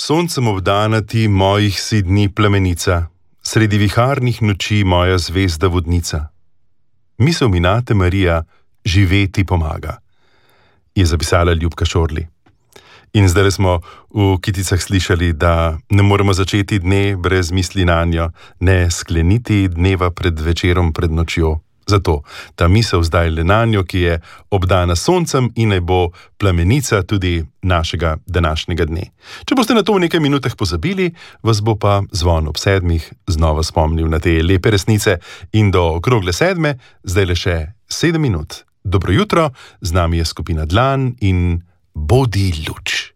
Soncem obdana ti mojih si dni plemenica, sredi viharnih noči moja zvezda vodnica. Misel mi nate, Marija, živeti pomaga, je zapisala Ljubka Šorli. In zdaj smo v Kiticah slišali, da ne moremo začeti dne brez misli nanjo, ne skleniti dneva pred večerom, pred nočjo. Zato ta misel zdaj le nanjo, ki je obdana soncem in naj bo plamenica tudi našega današnjega dne. Če boste na to v nekaj minutah pozabili, vas bo pa zvon ob 7 znova spomnil na te lepe resnice in do okrogle 7, zdaj le še 7 minut. Dobro jutro, z nami je skupina Dlan in Bodi luč.